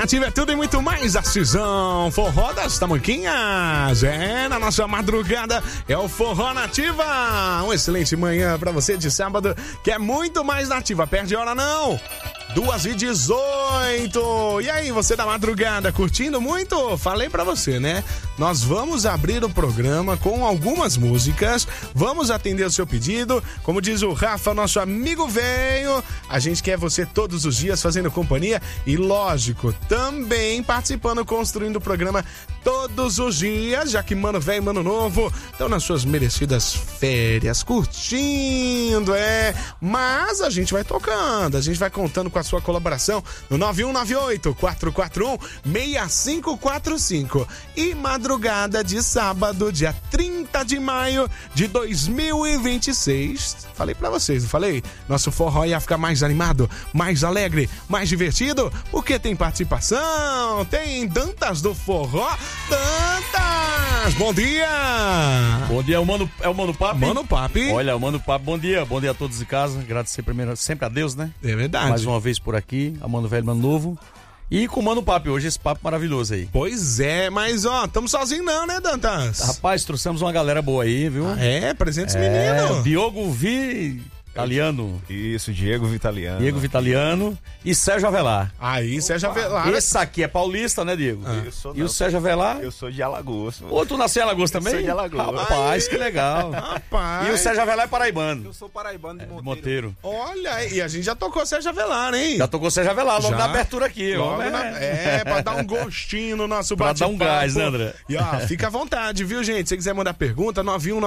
Nativa é tudo e muito mais. Decisão, forró das tamanquinhas. Na nossa madrugada é o Forró Nativa. Uma excelente manhã pra você de sábado, que é muito mais nativa. Perde hora não. 2h18. E aí, você da madrugada, curtindo muito? Falei pra você, né? Nós vamos abrir o programa com algumas músicas. Vamos atender o seu pedido. Como diz o Rafa, nosso amigo velho, a gente quer você todos os dias fazendo companhia e, lógico, também participando, construindo o programa todos os dias, já que mano velho e mano novo estão nas suas merecidas férias, curtindo, mas a gente vai tocando, a gente vai contando com a sua colaboração no 9198-441-6545. E madrugada de sábado, dia 30 de maio de 2026, falei pra vocês, não falei? Nosso forró ia ficar mais animado, mais alegre, mais divertido, porque tem participação, tem Dantas do Forró. Dantas, bom dia! Bom dia, é o Mano Papi? Mano Papi. Olha, o Mano Papi, bom dia a todos de casa, agradecer primeiro sempre a Deus, né? É verdade. Mais uma vez por aqui, a Mano Velho, Mano Novo. E com o Mano Papi hoje, esse papo maravilhoso aí. Pois é, mas estamos sozinhos não, né, Dantas? Rapaz, trouxemos uma galera boa aí, viu? Presentes meninos. Diogo Vitaliano. Isso, Diego Vitaliano. Diego Vitaliano e Sérgio Avelar. Aí, Sérgio Avelar. Esse aqui é paulista, né, Diego? E o Sérgio Avelar? Eu sou de Alagoas. Ou tu nasceu em Alagoas também? Eu sou de Alagoas. Rapaz, que legal. Rapaz. E o Sérgio Avelar é paraibano. Eu sou paraibano de Monteiro. Olha, e a gente já tocou Sérgio Avelar, hein? Já tocou Sérgio Avelar, logo na abertura aqui. Pra dar um gostinho no nosso pra bate-papo. Pra dar um gás, né, André? E fica à vontade, viu, gente? Se quiser mandar pergunta,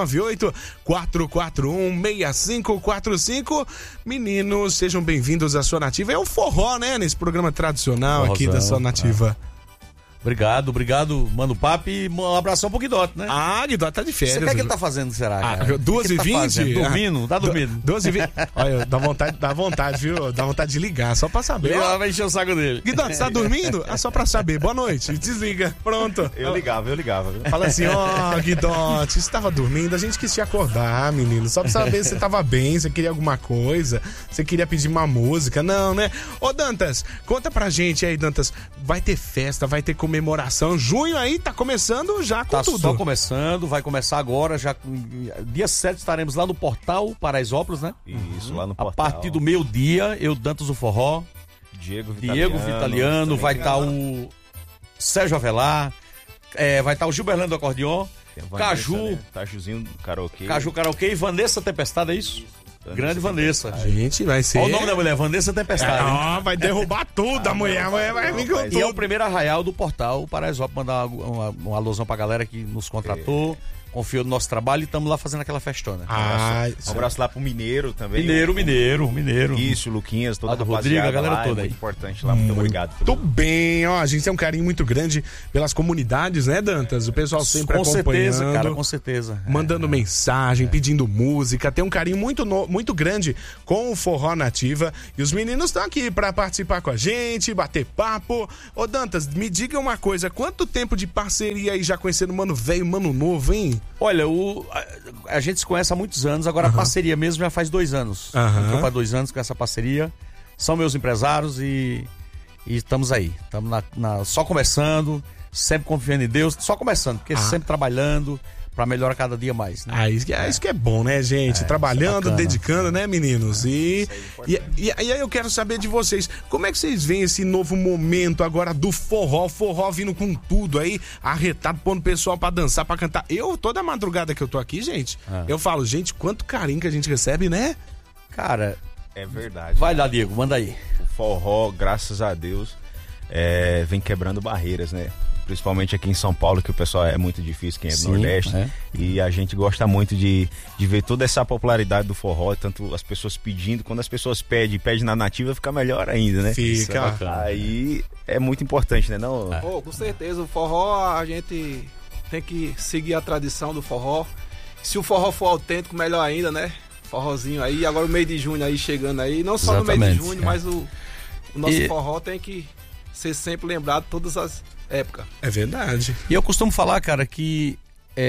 9198-441-6545. Meninos, sejam bem-vindos à Sua Nativa. É o forró, né? Nesse programa tradicional Forrozão, aqui da Sua Nativa. Obrigado, Mano Papi, e um abração pro Guidote, né? Guidote tá de férias. O que é que ele tá fazendo, será, cara? 2h20? Dormindo? Tá dormindo? 2h20. Olha, dá vontade, viu? Dá vontade de ligar, só pra saber. Ela vai encher o saco dele. Guidote, você tá dormindo? Só pra saber. Boa noite. Desliga. Pronto. Eu ligava. Fala assim, Guidote, você tava dormindo? A gente quis te acordar, menino. Só pra saber se você tava bem, se queria alguma coisa, se queria pedir uma música. Não, né? Ô, Dantas, conta pra gente aí, Dantas. Vai ter festa, vai ter comemoração. Junho aí tá começando já com tudo. Tá só começando, vai começar agora, já dia 7 estaremos lá no Portal Paraisópolis, né? Isso, lá no Portal. A partir do meio-dia, eu, Dantas do Forró, Diego Vitaliano, vai estar o Sérgio Avelar, vai estar o Gilberlando do Acordeon, Caju, né? Tajuzinho do Karaokê. Caju Karaokê e Vanessa Tempestade, é isso? Grande Vanessa. A gente vai ser... Olha o nome da mulher, Vanessa Tempestade. Vai derrubar tudo, a mulher vai vir com tudo. E é o primeiro arraial do Portal Paraisópolis. Mandar uma alusão pra galera que nos contratou, confiou no nosso trabalho e estamos lá fazendo aquela festona. Um abraço lá pro Mineiro também. Mineiro. Isso, Luquinhas, toda a Rodrigo, a galera toda aí. Muito importante lá, muito obrigado. Muito bem, a gente tem um carinho muito grande pelas comunidades, né, Dantas? O pessoal sempre acompanhando. Com certeza, cara, com certeza. Mandando mensagem, pedindo música, tem um carinho muito grande com o Forró Nativa. E os meninos estão aqui pra participar com a gente, bater papo. Ô, Dantas, me diga uma coisa, quanto tempo de parceria aí já conhecendo Mano Velho e Mano Novo, hein? Olha, a gente se conhece há muitos anos, agora a parceria mesmo já faz 2 anos. Então faz 2 anos com essa parceria. São meus empresários e estamos aí. Estamos só começando, sempre confiando em Deus, só começando, porque sempre trabalhando pra melhorar cada dia mais, né? Isso que é bom, né, gente? Trabalhando, dedicando, né, meninos? E aí eu quero saber de vocês, como é que vocês veem esse novo momento agora do forró? Forró vindo com tudo aí, arretado, pondo o pessoal pra dançar, pra cantar. Toda madrugada que eu tô aqui, gente, eu falo, gente, quanto carinho que a gente recebe, né? Cara, é verdade. Vai lá, Diego, manda aí. O forró, graças a Deus, vem quebrando barreiras, né? Principalmente aqui em São Paulo, que o pessoal é muito difícil, quem é do Nordeste. E a gente gosta muito de ver toda essa popularidade do forró, tanto as pessoas pedindo, quando as pessoas pedem na nativa, fica melhor ainda, né? Fica. Aí é muito importante, né? Não? Com certeza, o forró, a gente tem que seguir a tradição do forró. Se o forró for autêntico, melhor ainda, né? Forrozinho aí, agora o mês de junho aí chegando aí, não só no mês de junho, mas o nosso forró tem que ser sempre lembrado todas as épocas. É verdade. E eu costumo falar, cara, que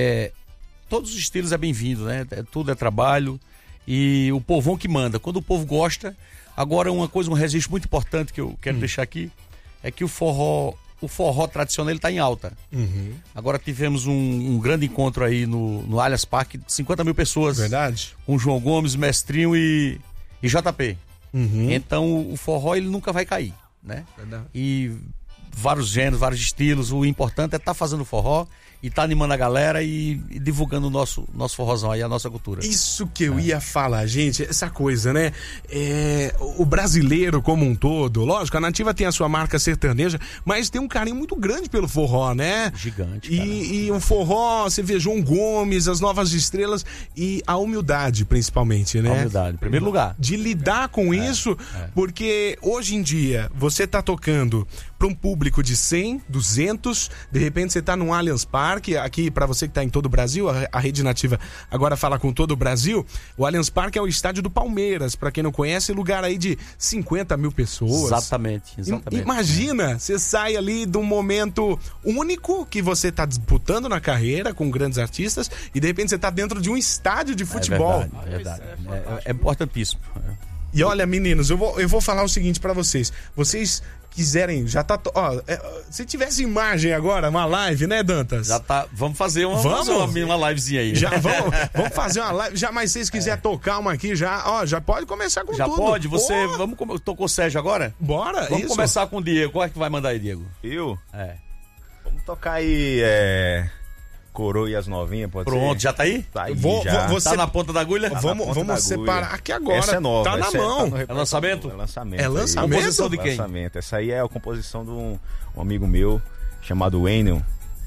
todos os estilos é bem-vindo, né? Tudo é trabalho e o povão que manda. Quando o povo gosta, agora um registro muito importante que eu quero deixar aqui, é que o forró tradicional ele tá em alta. Agora tivemos um grande encontro aí no Allianz Parque, 50 mil pessoas. Verdade. Com João Gomes, Mestrinho e JP. Então o forró ele nunca vai cair, né? Verdade. E vários gêneros, vários estilos. O importante é estar fazendo forró e tá animando a galera e divulgando o nosso forrozão aí, a nossa cultura. Isso que eu ia falar, gente, essa coisa, né? O brasileiro como um todo, lógico, a Nativa tem a sua marca sertaneja, mas tem um carinho muito grande pelo forró, né? Gigante, cara. E o forró, você vê João Gomes, as novas estrelas e a humildade, principalmente, né? A humildade, em primeiro lugar. De lidar com isso, porque hoje em dia você tá tocando para um público de 100, 200, de repente você tá num Allianz Parque, aqui para você que tá em todo o Brasil, a Rede Nativa agora fala com todo o Brasil, o Allianz Parque é o estádio do Palmeiras, para quem não conhece, lugar aí de 50 mil pessoas. Exatamente. Imagina, você sai ali de um momento único que você tá disputando na carreira com grandes artistas e de repente você tá dentro de um estádio de futebol. É verdade. É importantíssimo. E olha, meninos, eu vou falar o seguinte pra vocês. Vocês quiserem, já tá... se tivesse imagem agora, uma live, né, Dantas? Já tá... Vamos fazer uma livezinha aí. Já, vamos fazer uma live. Já, mas se vocês quiserem tocar uma aqui, já pode começar com tudo. Já pode? Tocou o Sérgio agora? Bora, Vamos começar com o Diego. Qual é que vai mandar aí, Diego? Eu? Vamos tocar aí, Coroa e as Novinhas, pode ser? Pronto, já tá aí? Tá aí, já. Tá na ponta da agulha? Vamos separar aqui agora. Essa é nova. Tá na mão. É lançamento? É lançamento. É lançamento? Composição de quem? Lançamento. Essa aí é a composição de um amigo meu, chamado Wendel.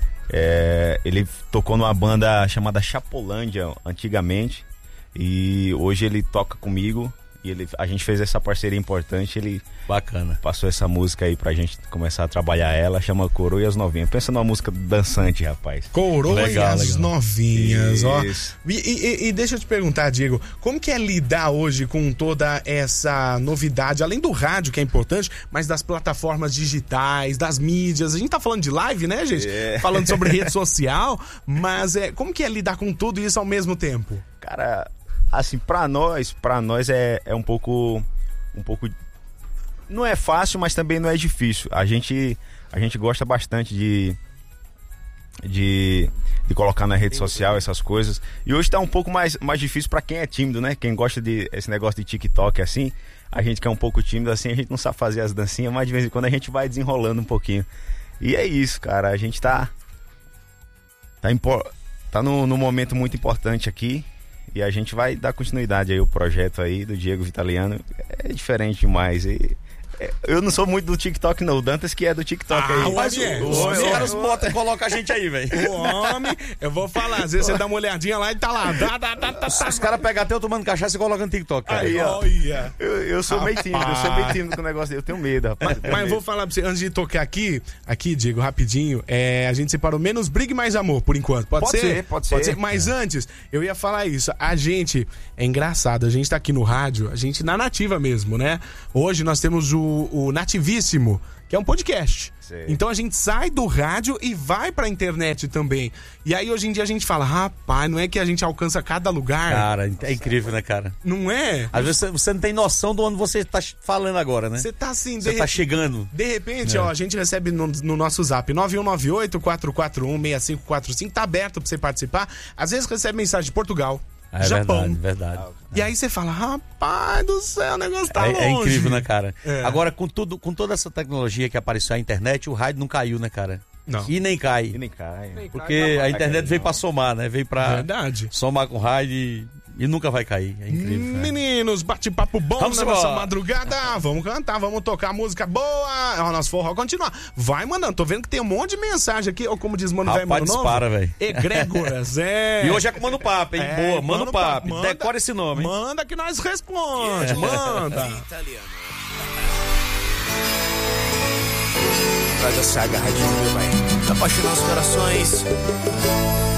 Ele tocou numa banda chamada Chapolândia, antigamente. E hoje ele toca comigo. E a gente fez essa parceria importante. Ele bacana. Passou essa música aí pra gente começar a trabalhar ela. Chama Coroa e as Novinhas. Pensa numa música dançante, rapaz. Coroa e as Novinhas. Ó. Isso. E deixa eu te perguntar, Diego, como que é lidar hoje com toda essa novidade, além do rádio, que é importante, mas das plataformas digitais, das mídias? A gente tá falando de live, né, gente? Falando sobre rede social, mas como que é lidar com tudo isso ao mesmo tempo? Cara, assim, pra nós é um pouco... Não é fácil, mas também não é difícil. A gente gosta bastante de colocar na rede social essas coisas. E hoje tá um pouco mais difícil pra quem é tímido, né? Quem gosta esse negócio de TikTok, assim. A gente que é um pouco tímido, assim, a gente não sabe fazer as dancinhas, mas de vez em quando a gente vai desenrolando um pouquinho. E é isso, cara. A gente tá num momento muito importante aqui. E a gente vai dar continuidade aí ao projeto aí do Diego Vitaliano. É diferente demais. Eu não sou muito do TikTok, não. O Dantas que é do TikTok aí. Mas os caras botam e colocam a gente aí, velho. O homem, eu vou falar, às vezes você dá uma olhadinha lá e tá lá. Os caras pegam até eu tomando cachaça e colocam no TikTok. Cara. Aí, ó. Eu sou meio tímido com o negócio dele. Eu tenho medo, rapaz. Mas eu vou falar pra você, antes de tocar aqui, Diego, rapidinho, a gente separou menos briga e mais amor, por enquanto. Pode ser. Mas antes, eu ia falar isso. A gente, é engraçado, a gente tá aqui no rádio, a gente na Nativa mesmo, né? Hoje nós temos o Nativíssimo, que é um podcast. Sei. Então a gente sai do rádio e vai pra internet também. E aí hoje em dia a gente fala, rapaz, não é que a gente alcança cada lugar? Cara, é incrível, né, cara? Não é? Às vezes você não tem noção de onde você tá falando agora, né? Você tá assim... Você tá chegando. De repente, a gente recebe no nosso zap 9198-441-6545. Tá aberto pra você participar. Às vezes recebe mensagem de Portugal, Japão. Verdade. E aí você fala, rapaz do céu, o negócio tá longe. É incrível, né, cara? Agora, com toda essa tecnologia que apareceu, a internet, o rádio não caiu, né, cara? Não. E nem cai. Porque a internet veio pra somar, né? Veio pra somar com o rádio e nunca vai cair. É incrível. Meninos, bate-papo bom na nossa madrugada. Vamos cantar, vamos tocar música boa. O nosso forró continua. Vai mandando. Tô vendo que tem um monte de mensagem aqui. Ou como diz Mano Velho, Mano Novo. Dispara, velho. Egrégoras, E hoje é com Mano Papo, hein? Boa, Mano Papo. Decora esse nome, hein? Manda que nós responde. Manda. Traz essa agarradinha, meu pai. Apaixonar os corações.